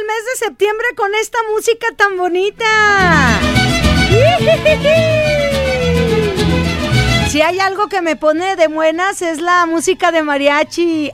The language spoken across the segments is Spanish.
el mes de septiembre con esta música tan bonita. Si hay algo que me pone de buenas es la música de mariachi.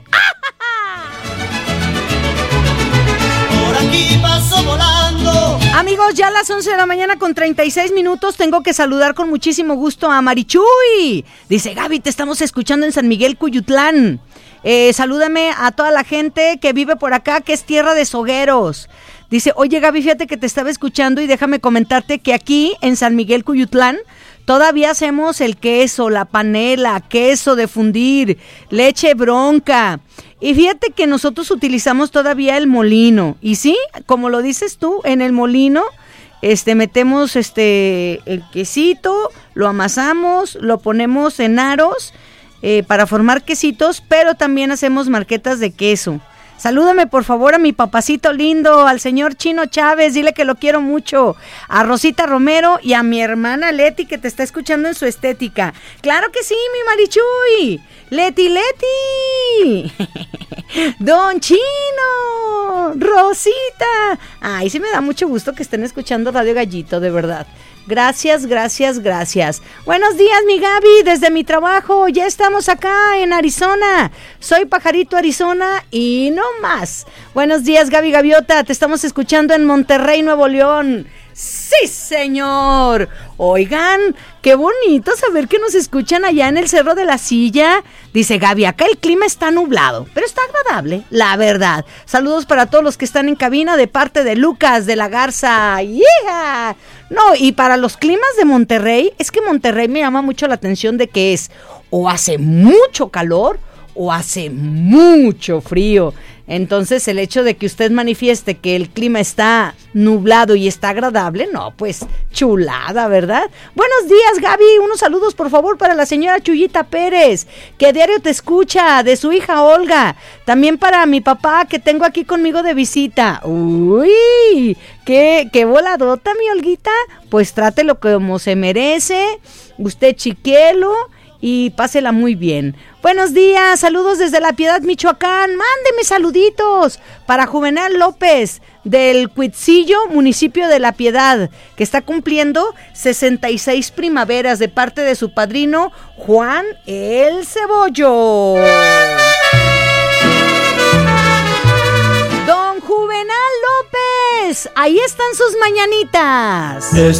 Por aquí paso volando. Amigos, ya a las 11 de la mañana con 36 minutos tengo que saludar con muchísimo gusto a Marichuy. Dice, Gaby, te estamos escuchando en San Miguel, Cuyutlán. Salúdame a toda la gente que vive por acá, que es tierra de sogueros. Dice, oye Gaby, fíjate que te estaba escuchando y déjame comentarte que aquí en San Miguel, Cuyutlán, todavía hacemos el queso, la panela, queso de fundir, leche bronca. Y fíjate que nosotros utilizamos todavía el molino. Y sí, como lo dices tú, en el molino metemos el quesito, lo amasamos, lo ponemos en aros para formar quesitos, pero también hacemos marquetas de queso. Salúdame por favor a mi papacito lindo, al señor Chino Chávez, dile que lo quiero mucho, a Rosita Romero y a mi hermana Leti que te está escuchando en su estética. ¡Claro que sí, mi Marichuy! ¡Leti! ¡Don Chino! ¡Rosita! Ay, sí me da mucho gusto que estén escuchando Radio Gallito, de verdad. Gracias. Buenos días, mi Gaby, desde mi trabajo. Ya estamos acá en Arizona. Soy Pajarito Arizona y no más. Buenos días, Gaby Gaviota. Te estamos escuchando en Monterrey, Nuevo León. ¡Sí, señor! Oigan, qué bonito saber que nos escuchan allá en el Cerro de la Silla. Dice Gaby, acá el clima está nublado, pero está agradable, la verdad. Saludos para todos los que están en cabina de parte de Lucas de la Garza. ¡Yeah! No, y para los climas de Monterrey, es que Monterrey me llama mucho la atención de que es o hace mucho calor o hace mucho frío. Entonces el hecho de que usted manifieste que el clima está nublado y está agradable, no, pues chulada, ¿verdad? Buenos días, Gaby, unos saludos por favor para la señora Chuyita Pérez, que a diario te escucha, de su hija Olga, también para mi papá que tengo aquí conmigo de visita. Uy, qué voladota mi Olguita, pues trátelo como se merece, usted chiquelo y pásela muy bien. Buenos días, saludos desde La Piedad, Michoacán. Mándeme saluditos para Juvenal López del Cuitzillo, municipio de La Piedad, que está cumpliendo 66 primaveras de parte de su padrino Juan el Cebollo. Don Juvenal López, ahí están sus mañanitas.